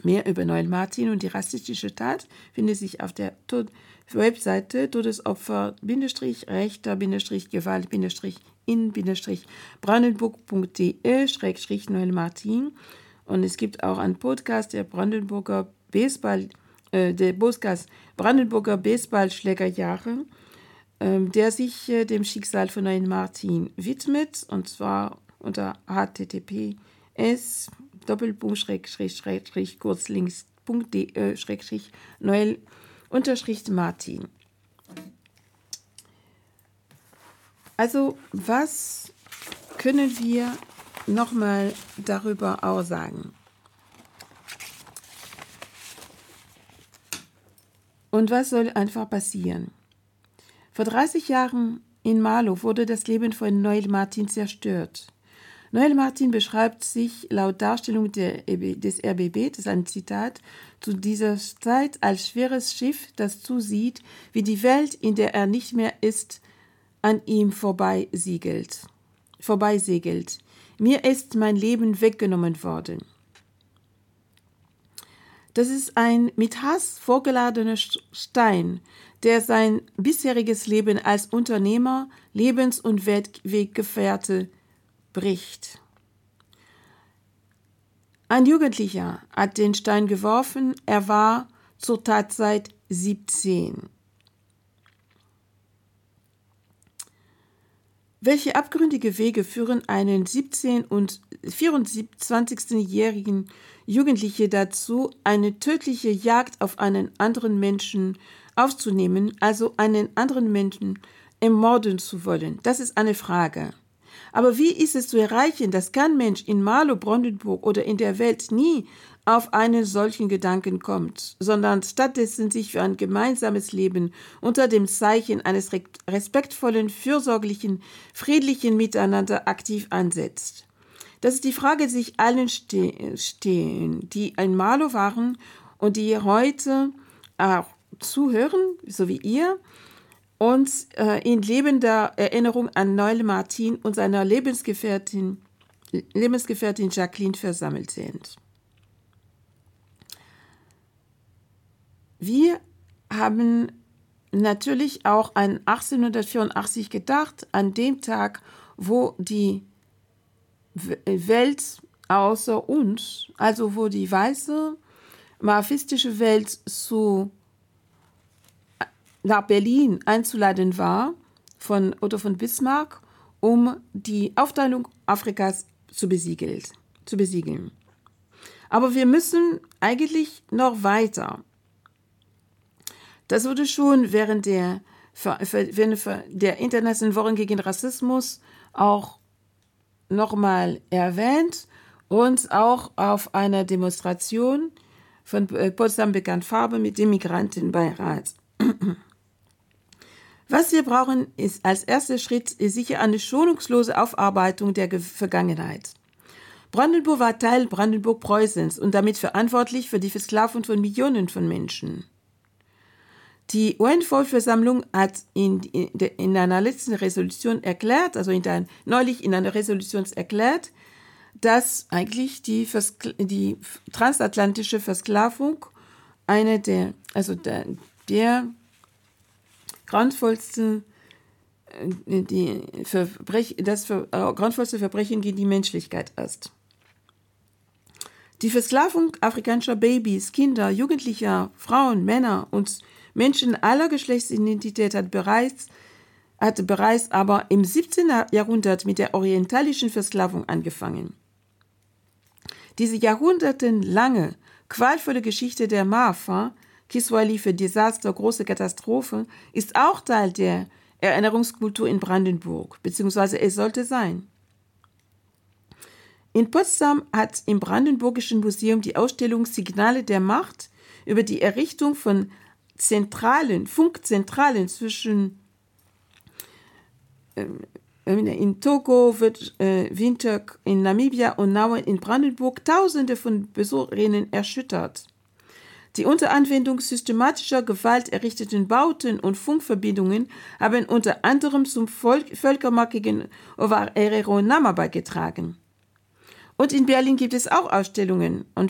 Mehr über Noel Martin und die rassistische Tat findet sich auf der Webseite Todesopfer-Rechter-in-brandenburg.de/Noel Martin. Und es gibt auch einen Podcast der Podcast Brandenburger Baseballschlägerjahre, der sich dem Schicksal von Noel Martin widmet, und zwar unter https://kurzlinks.de/Noel-Martin. Also, was können wir nochmal darüber auch sagen? Und was soll einfach passieren? Vor 30 Jahren in Marlow wurde das Leben von Noel Martin zerstört. Noel Martin beschreibt sich laut Darstellung des RBB, das ist ein Zitat, zu dieser Zeit als schweres Schiff, das zusieht, wie die Welt, in der er nicht mehr ist, an ihm vorbeisegelt. Mir ist mein Leben weggenommen worden. Das ist ein mit Hass vorgeladener Stein, der sein bisheriges Leben als Unternehmer, Lebens- und Weggefährte bricht. Ein Jugendlicher hat den Stein geworfen, er war zur Tatzeit 17. Welche abgründige Wege führen einen 17- und 24-jährigen Jugendliche dazu, eine tödliche Jagd auf einen anderen Menschen aufzunehmen, also einen anderen Menschen ermorden zu wollen? Das ist eine Frage. Aber wie ist es zu erreichen, dass kein Mensch in Marlow, Brandenburg oder in der Welt nie auf einen solchen Gedanken kommt, sondern stattdessen sich für ein gemeinsames Leben unter dem Zeichen eines respektvollen, fürsorglichen, friedlichen Miteinander aktiv einsetzt? Das ist die Frage, die sich allen stehen, die in Marlow waren und die heute auch zuhören, so wie ihr, und in lebender Erinnerung an Noel Martin und seiner Lebensgefährtin Jacqueline versammelt sind. Wir haben natürlich auch an 1884 gedacht, an dem Tag, wo die Welt außer uns, also wo die weiße, maoistische Welt nach Berlin einzuladen war von Otto von Bismarck, um die Aufteilung Afrikas zu besiegeln. Aber wir müssen eigentlich noch weiter. Das wurde schon während der Internationalen Wochen gegen Rassismus auch nochmal erwähnt und auch auf einer Demonstration von Potsdam begann Farbe mit dem Migrantenbeirat. Was wir brauchen, ist als erster Schritt sicher eine schonungslose Aufarbeitung der Vergangenheit. Brandenburg war Teil Brandenburg-Preußens und damit verantwortlich für die Versklavung von Millionen von Menschen. Die UN-Vollversammlung hat in einer letzten Resolution erklärt, neulich in einer Resolution erklärt, dass eigentlich die transatlantische Versklavung eine der grauenvollste Verbrechen gegen die Menschlichkeit ist. Die Versklavung afrikanischer Babys, Kinder, Jugendlicher, Frauen, Männer und Menschen aller Geschlechtsidentität hat bereits aber im 17. Jahrhundert mit der orientalischen Versklavung angefangen. Diese jahrhundertelange, qualvolle Geschichte der Maafa, Kiswahili für Desaster, große Katastrophe, ist auch Teil der Erinnerungskultur in Brandenburg, beziehungsweise es sollte sein. In Potsdam hat im Brandenburgischen Museum die Ausstellung Signale der Macht über die Errichtung von Funkzentralen zwischen in Togo, Windhoek in Namibia und Nauen in Brandenburg Tausende von Besucherinnen erschüttert. Die unter Anwendung systematischer Gewalt errichteten Bauten und Funkverbindungen haben unter anderem zum Völkermord gegen Ovaherero Nama beigetragen. Und in Berlin gibt es auch Ausstellungen. Und